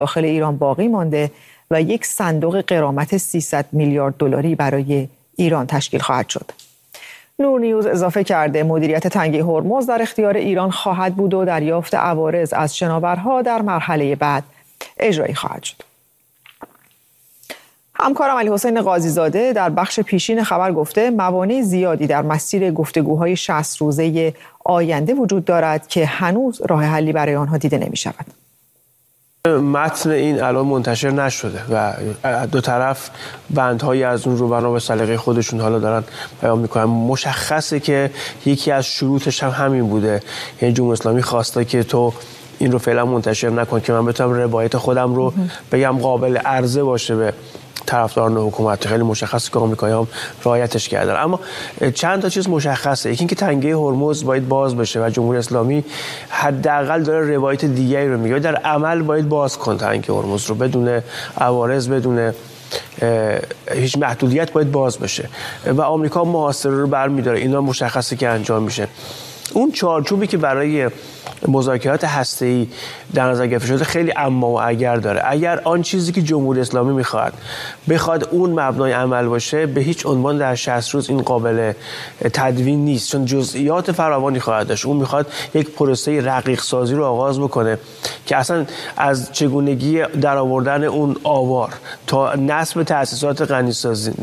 داخل ایران باقی مانده و یک صندوق غرامت 300 میلیارد دلاری برای ایران تشکیل خواهد شد. نور نیوز اضافه کرده مدیریت تنگه هرمز در اختیار ایران خواهد بود و دریافت عوارض از شناورها در مرحله بعد اجرایی خواهد شد. همکارم علی حسین قاضیزاده در بخش پیشین خبر گفته موانع زیادی در مسیر گفتگوهای 60 روزه آینده وجود دارد که هنوز راه حلی برای آنها دیده نمی شود. متن این الان منتشر نشده و دو طرف بندهایی از اون رو بنا به سلیقه خودشون حالا دارن بیان میکنن. مشخصه که یکی از شروطش هم همین بوده، یعنی جمهوری اسلامی خواسته که تو این رو فعلا منتشر نکن که من بتونم روایت خودم رو بگم قابل عرضه باشه به طرفداران حکومت. خیلی مشخصه که آمریکایی‌ها هم رعایتش کردن. اما چند تا چیز مشخصه. یکی اینکه تنگه هرمز باید باز بشه و جمهوری اسلامی حداقل داره روایت دیگری رو میگه. در عمل باید باز کن تنگه هرمز رو بدون عوارض، بدون هیچ محدودیت باید باز بشه و آمریکا محاصره رو برمی‌داره. اینا مشخصه که انجام میشه. اون چارچوبی که برای مذاکرات هسته‌ای در نظر گرفته شده خیلی اما و اگر داره. اگر آن چیزی که جمهوری اسلامی بخواد اون مبنای عمل باشه، به هیچ عنوان در 60 روز این قابل تدوین نیست، چون جزئیات فراوانی خواهد داشت. اون میخواد یک پروسه رقیق سازی رو آغاز بکنه که اصلا از چگونگی درآوردن اون آوار تا نصب تأسیسات غنیسازی،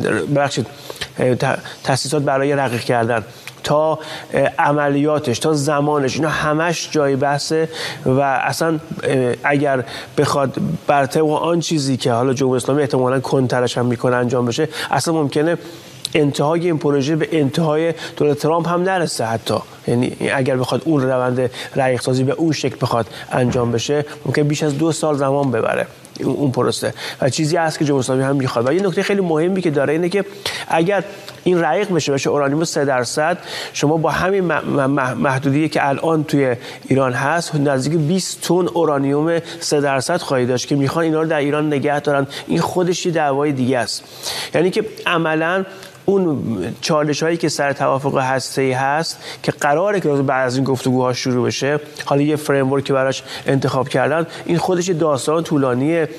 تأسیسات برای رقیق کردن، تا عملیاتش، تا زمانش، اینا همش جای بحثه و اصلا اگر بخواد بر طبق آن چیزی که حالا جمهوری اسلامی احتمالاً کنترش هم میکنه انجام بشه، اصلا ممکنه انتهای این پروژه به انتهای دولت ترامپ هم نرسه حتی. یعنی اگر بخواد اون روند رقیق سازی به اون شکل بخواد انجام بشه، ممکن بیش از 2 سال زمان ببره اون پروسه و چیزی هست که جمهوری اسلامی هم میخواد. و یه نکته خیلی مهمی که داره اینه که اگر این رقیق بشه اورانیوم 3%، شما با همین محدودیتی که الان توی ایران هست نزدیک 20 تن اورانیوم 3% خواهید داشت که میخوان اینا رو در ایران نگه دارن. این خودش یه دعوای دیگه است. یعنی که عملاً اون چالش‌هایی که سر توافق هسته‌ای هست که قراره که بعد از این گفتگوها شروع بشه، حالا یه فریم ورک که براش انتخاب کردن، این خودش داستان طولانیه.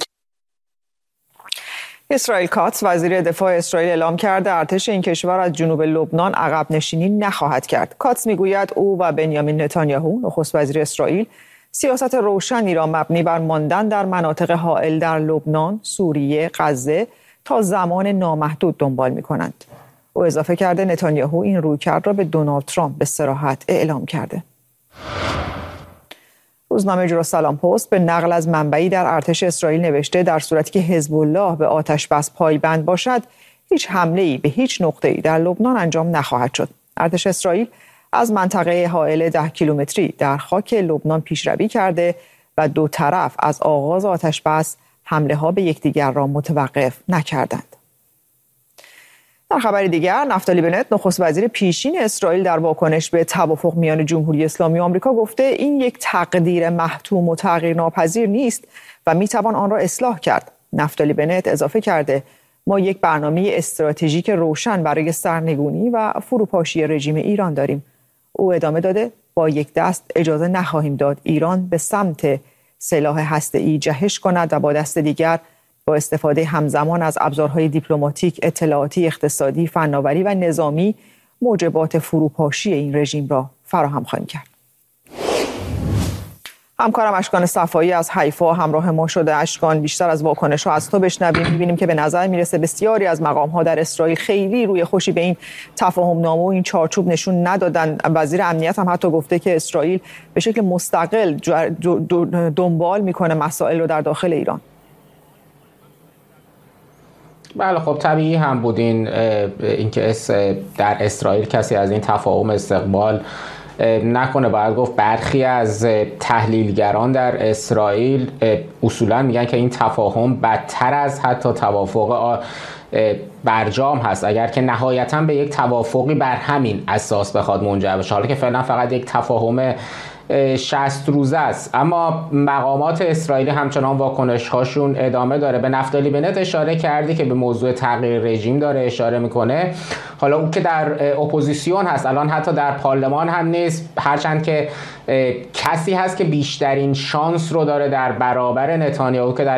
اسرائیل کاتس وزیر دفاع اسرائیل اعلام کرده ارتش این کشور از جنوب لبنان عقب نشینی نخواهد کرد. کاتس میگوید او و بنیامین نتانیاهو نخست وزیر اسرائیل سیاست روشنی را مبنی بر ماندن در مناطق حائل در لبنان، سوریه، غزه تا زمان نامحدود دنبال می‌کنند. او اضافه کرده نتانیاهو این رویکرد را به دونالد ترامپ به صراحت اعلام کرده. روزنامه جروسالم پست به نقل از منبعی در ارتش اسرائیل نوشته در صورتی که حزب الله به آتش بس پایبند باشد، هیچ حمله‌ای به هیچ نقطه‌ای در لبنان انجام نخواهد شد. ارتش اسرائیل از منطقه حائل 10 کیلومتری در خاک لبنان پیشروی کرده و دو طرف از آغاز آتش بس حمله‌ها به یکدیگر را متوقف نکردند. در خبر دیگر، نفتالی بنت نخست وزیر پیشین اسرائیل در واکنش به توافق میان جمهوری اسلامی و آمریکا گفته این یک تقدیر محتوم و تغییرناپذیر نیست و میتوان آن را اصلاح کرد. نفتالی بنت اضافه کرده ما یک برنامه استراتژیک روشن برای سرنگونی و فروپاشی رژیم ایران داریم. او ادامه داده با یک دست اجازه نخواهیم داد ایران به سمت سلاح هسته‌ای جهش کند و با دست دیگر با استفاده همزمان از ابزارهای دیپلماتیک، اطلاعاتی، اقتصادی، فناوری و نظامی موجبات فروپاشی این رژیم را فراهم خواهیم کرد. همکارم اشکان صفایی از حیفا همراه ما شده. اشکان، بیشتر از واکنش‌ها از تو بشنویم. می‌بینیم که به نظر میرسه بسیاری از مقام‌ها در اسرائیل خیلی روی خوشی به این تفاهم نامه و این چارچوب نشون ندادن. وزیر امنیت هم حتی گفته که اسرائیل به شکل مستقل دنبال می‌کنه مسائل رو در داخل ایران. بله خب طبیعی هم بود اینکه در اسرائیل کسی از این تفاهم استقبال نکنه. باید گفت برخی از تحلیلگران در اسرائیل اصولا میگن که این تفاهم بدتر از حتی توافق برجام هست، اگر که نهایتا به یک توافقی بر همین اساس بخواد منجر بشه. حالا که فعلا فقط یک تفاهم 60 روزه است، اما مقامات اسرائیلی همچنان واکنش هاشون ادامه داره. به نفتالی بنت اشاره کردی که به موضوع تغییر رژیم داره اشاره میکنه. حالا اون که در اپوزیسیون هست، الان حتی در پارلمان هم نیست، هرچند که کسی هست که بیشترین شانس رو داره در برابر نتانیاهو که در